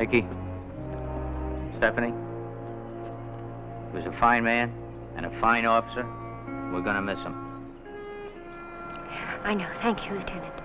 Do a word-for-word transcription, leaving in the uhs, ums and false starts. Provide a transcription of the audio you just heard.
Mickey, Stephanie, he was a fine man and a fine officer. We're gonna miss him. I know. Thank you, Lieutenant.